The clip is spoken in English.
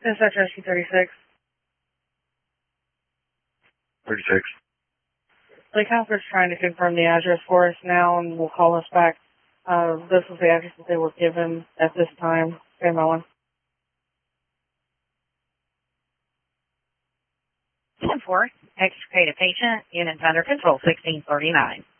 Dispatch Rescue 36. 36. Lake Alfred's trying to confirm the address for us now and will call us back. This is the address that they were given at this time. Stand by one. 10-4, extricate a patient, units under control, 1639.